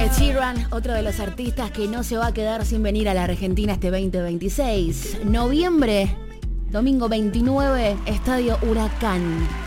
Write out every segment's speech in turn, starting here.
Ed Sheeran, otro de los artistas que no se va a quedar sin venir a la Argentina este 2026. Noviembre, domingo 29, Estadio Huracán.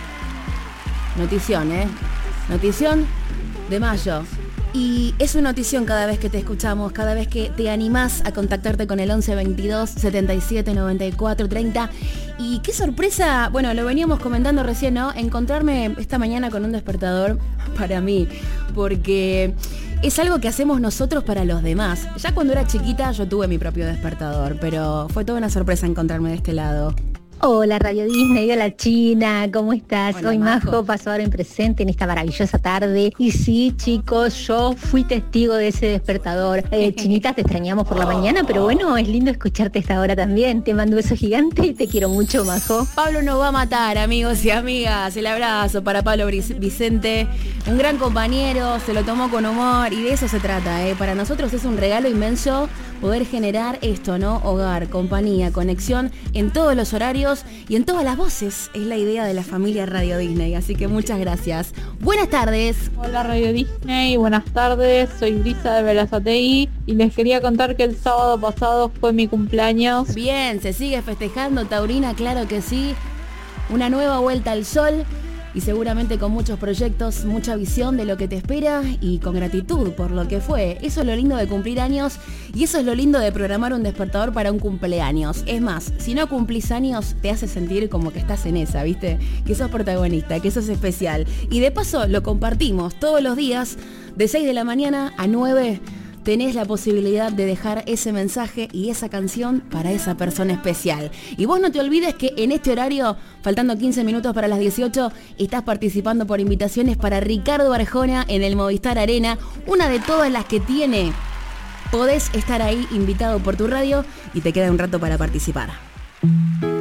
Notición, Notición de mayo. Y es una notición cada vez que te escuchamos, cada vez que te animás a contactarte con el 11 22 77 94 30. Y qué sorpresa, bueno, lo veníamos comentando recién, ¿no? Encontrarme esta mañana con un despertador para mí, porque es algo que hacemos nosotros para los demás. Ya cuando era chiquita yo tuve mi propio despertador, pero fue toda una sorpresa encontrarme de este lado. Hola Radio Disney, hola China, ¿cómo estás? Hola, Soy Majo. Majo, paso ahora en presente en esta maravillosa tarde. Y sí, chicos, yo fui testigo de ese despertador. Chinita, te extrañamos por la mañana, pero bueno, es lindo escucharte a esta hora también. Te mando un beso gigante y te quiero mucho, Majo. Pablo nos va a matar, amigos y amigas. El abrazo para Pablo Vicente, un gran compañero, se lo tomó con humor y de eso se trata, Para nosotros es un regalo inmenso poder generar esto, ¿no? Hogar, compañía, conexión en todos los horarios y en todas las voces. Es la idea de la familia Radio Disney, así que muchas gracias. Buenas tardes. Hola Radio Disney, buenas tardes, soy Brisa de Berazategui y les quería contar que el sábado pasado fue mi cumpleaños. Bien, se sigue festejando, Taurina, claro que sí. Una nueva vuelta al sol y seguramente con muchos proyectos, mucha visión de lo que te espera y con gratitud por lo que fue. Eso es lo lindo de cumplir años y eso es lo lindo de programar un despertador para un cumpleaños. Es más, si no cumplís años, te hace sentir como que estás en esa, ¿viste? Que sos protagonista, que sos especial. Y de paso lo compartimos todos los días, de 6 de la mañana a 9. Tenés la posibilidad de dejar ese mensaje y esa canción para esa persona especial. Y vos no te olvides que en este horario, faltando 15 minutos para las 18, estás participando por invitaciones para Ricardo Arjona en el Movistar Arena, una de todas las que tiene. Podés estar ahí invitado por tu radio y te queda un rato para participar.